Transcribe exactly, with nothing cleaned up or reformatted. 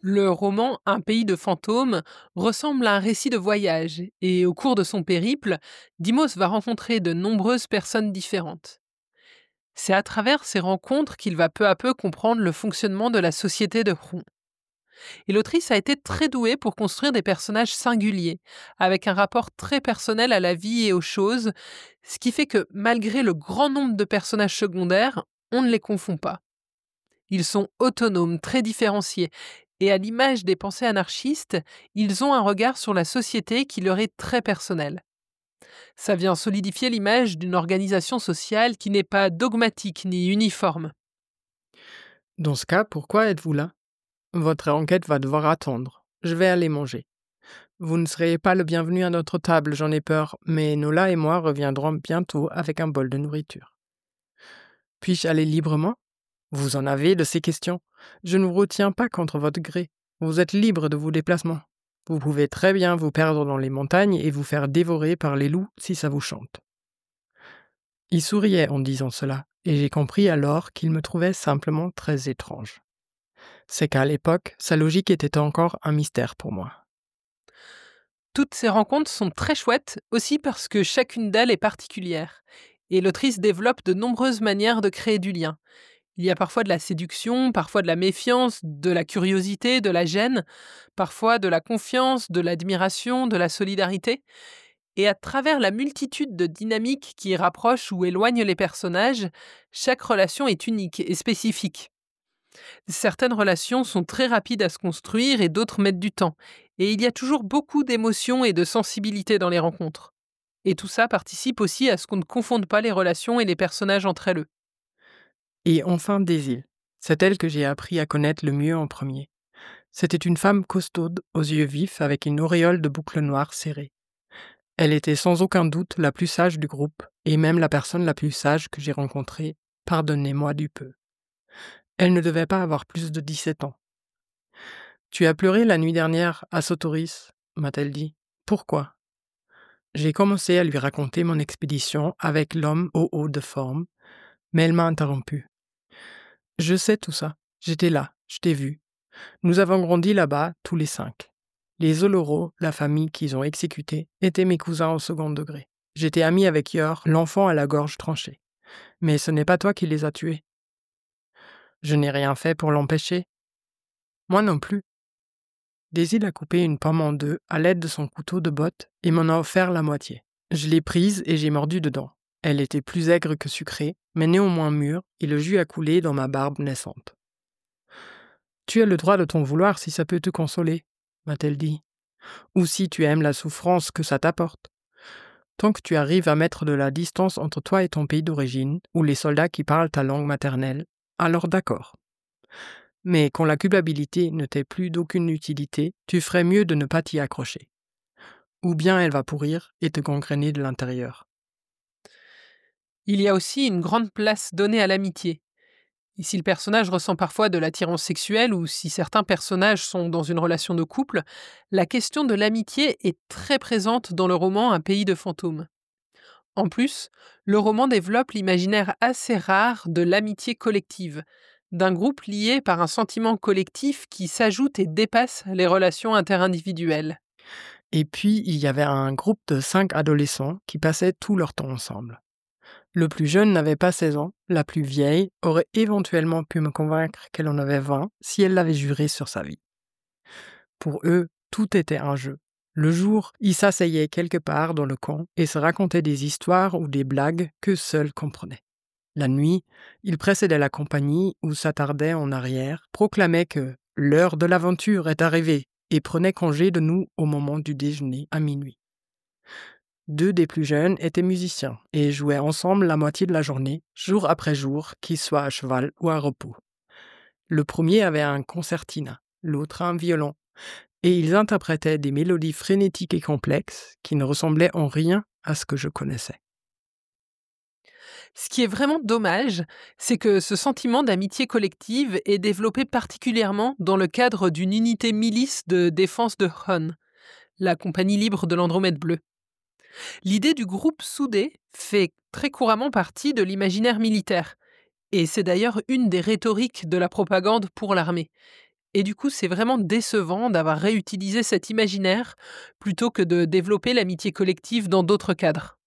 Le roman Un pays de fantômes ressemble à un récit de voyage et au cours de son périple, Dimos va rencontrer de nombreuses personnes différentes. C'est à travers ces rencontres qu'il va peu à peu comprendre le fonctionnement de la société de Rouen. Et l'autrice a été très douée pour construire des personnages singuliers, avec un rapport très personnel à la vie et aux choses, ce qui fait que malgré le grand nombre de personnages secondaires, on ne les confond pas. Ils sont autonomes, très différenciés, et à l'image des pensées anarchistes, ils ont un regard sur la société qui leur est très personnel. Ça vient solidifier l'image d'une organisation sociale qui n'est pas dogmatique ni uniforme. Dans ce cas, pourquoi êtes-vous là? Votre enquête va devoir attendre. Je vais aller manger. Vous ne serez pas le bienvenu à notre table, j'en ai peur, mais Nola et moi reviendrons bientôt avec un bol de nourriture. Puis-je aller librement? Vous en avez de ces questions. Je ne vous retiens pas contre votre gré. Vous êtes libre de vos déplacements. Vous pouvez très bien vous perdre dans les montagnes et vous faire dévorer par les loups si ça vous chante. Il souriait en disant cela, et j'ai compris alors qu'il me trouvait simplement très étrange. C'est qu'à l'époque, sa logique était encore un mystère pour moi. Toutes ces rencontres sont très chouettes, aussi parce que chacune d'elles est particulière. Et l'autrice développe de nombreuses manières de créer du lien. Il y a parfois de la séduction, parfois de la méfiance, de la curiosité, de la gêne, parfois de la confiance, de l'admiration, de la solidarité. Et à travers la multitude de dynamiques qui rapprochent ou éloignent les personnages, chaque relation est unique et spécifique. Certaines relations sont très rapides à se construire et d'autres mettent du temps. Et il y a toujours beaucoup d'émotions et de sensibilité dans les rencontres. Et tout ça participe aussi à ce qu'on ne confonde pas les relations et les personnages entre elles. Et enfin Daisy. C'est elle que j'ai appris à connaître le mieux en premier. C'était une femme costaude, aux yeux vifs, avec une auréole de boucles noires serrées. Elle était sans aucun doute la plus sage du groupe, et même la personne la plus sage que j'ai rencontrée, pardonnez-moi du peu. Elle ne devait pas avoir plus de dix-sept ans. Tu as pleuré la nuit dernière à Sotoris, m'a-t-elle dit. Pourquoi? J'ai commencé à lui raconter mon expédition avec l'homme au haut de forme, mais elle m'a interrompu. Je sais tout ça. J'étais là, je t'ai vu. Nous avons grandi là-bas, tous les cinq. Les Oloro, la famille qu'ils ont exécutée, étaient mes cousins au second degré. J'étais ami avec Yor, l'enfant à la gorge tranchée. Mais ce n'est pas toi qui les as tués. Je n'ai rien fait pour l'empêcher. Moi non plus. Daisy a coupé une pomme en deux à l'aide de son couteau de botte et m'en a offert la moitié. Je l'ai prise et j'ai mordu dedans. Elle était plus aigre que sucrée, mais néanmoins mûre, et le jus a coulé dans ma barbe naissante. Tu as le droit de t'en vouloir si ça peut te consoler, m'a-t-elle dit. Ou si tu aimes la souffrance que ça t'apporte. Tant que tu arrives à mettre de la distance entre toi et ton pays d'origine, ou les soldats qui parlent ta langue maternelle, alors d'accord. Mais quand la culpabilité ne t'est plus d'aucune utilité, tu ferais mieux de ne pas t'y accrocher. Ou bien elle va pourrir et te gangréner de l'intérieur. Il y a aussi une grande place donnée à l'amitié. Et si le personnage ressent parfois de l'attirance sexuelle ou si certains personnages sont dans une relation de couple, la question de l'amitié est très présente dans le roman Un pays de fantômes. En plus, le roman développe l'imaginaire assez rare de l'amitié collective, d'un groupe lié par un sentiment collectif qui s'ajoute et dépasse les relations interindividuelles. Et puis, il y avait un groupe de cinq adolescents qui passaient tout leur temps ensemble. Le plus jeune n'avait pas seize ans, la plus vieille aurait éventuellement pu me convaincre qu'elle en avait vingt si elle l'avait juré sur sa vie. Pour eux, tout était un jeu. Le jour, ils s'asseyaient quelque part dans le camp et se racontaient des histoires ou des blagues que seuls comprenaient. La nuit, ils précédaient la compagnie ou s'attardaient en arrière, proclamaient que l'heure de l'aventure est arrivée et prenaient congé de nous au moment du déjeuner à minuit. Deux des plus jeunes étaient musiciens et jouaient ensemble la moitié de la journée, jour après jour, qu'ils soient à cheval ou à repos. Le premier avait un concertina, l'autre un violon, et ils interprétaient des mélodies frénétiques et complexes qui ne ressemblaient en rien à ce que je connaissais. Ce qui est vraiment dommage, c'est que ce sentiment d'amitié collective est développé particulièrement dans le cadre d'une unité milice de défense de Hun, la compagnie libre de l'Andromède bleue. L'idée du groupe soudé fait très couramment partie de l'imaginaire militaire, et c'est d'ailleurs une des rhétoriques de la propagande pour l'armée. Et du coup, c'est vraiment décevant d'avoir réutilisé cet imaginaire plutôt que de développer l'amitié collective dans d'autres cadres.